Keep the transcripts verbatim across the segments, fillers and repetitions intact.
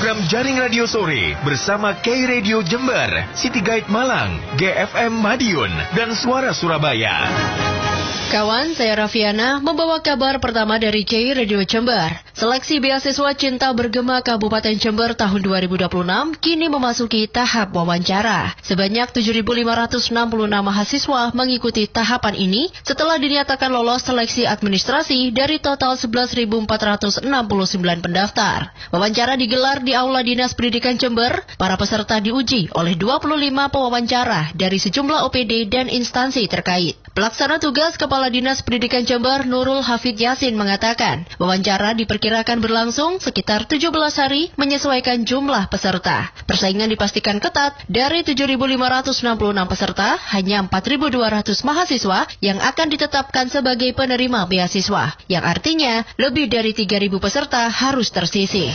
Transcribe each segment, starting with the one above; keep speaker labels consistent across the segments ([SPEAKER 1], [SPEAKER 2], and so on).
[SPEAKER 1] program Jaring Radio Sore bersama K-Radio Jember, City Guide Malang, G F M Madiun, dan Suara Surabaya.
[SPEAKER 2] Kawan, saya Raffiana membawa kabar pertama dari K-Radio Jember. Seleksi beasiswa Cinta Bergema Kabupaten Jember tahun dua ribu dua puluh enam kini memasuki tahap wawancara. Sebanyak tujuh ribu lima ratus enam puluh enam mahasiswa mengikuti tahapan ini setelah dinyatakan lolos seleksi administrasi dari total sebelas ribu empat ratus enam puluh sembilan pendaftar. Wawancara digelar di Aula Dinas Pendidikan Jember. Para peserta diuji oleh dua puluh lima pewawancara dari sejumlah O P D dan instansi terkait. Pelaksana tugas Kepala Dinas Pendidikan Jember Nurul Hafid Yasin mengatakan, wawancara diperkirakan berlangsung sekitar tujuh belas hari menyesuaikan jumlah peserta. Persaingan dipastikan ketat, dari tujuh ribu lima ratus enam puluh enam peserta, hanya empat ribu dua ratus mahasiswa yang akan ditetapkan sebagai penerima beasiswa, yang artinya lebih dari tiga ribu peserta harus tersisih.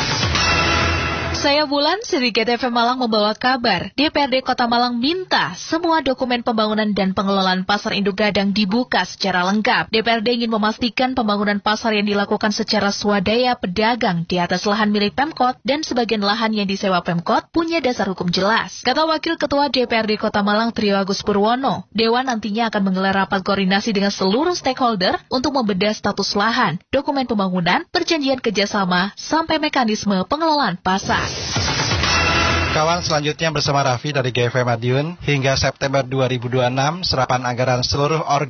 [SPEAKER 3] Saya Bulan, Sedikit F M Malang membawa kabar. D P R D Kota Malang minta semua dokumen pembangunan dan pengelolaan pasar induk gadang dibuka secara lengkap. D P R D ingin memastikan pembangunan pasar yang dilakukan secara swadaya pedagang di atas lahan milik Pemkot dan sebagian lahan yang disewa Pemkot punya dasar hukum jelas. Kata Wakil Ketua D P R D Kota Malang Trio Agus Purwono, Dewan nantinya akan menggelar rapat koordinasi dengan seluruh stakeholder untuk membedah status lahan, dokumen pembangunan, perjanjian kerjasama, sampai mekanisme pengelolaan pasar.
[SPEAKER 4] Kawan, selanjutnya bersama Raffi dari G F M Madiun. Hingga September dua ribu dua puluh enam, serapan anggaran seluruh organ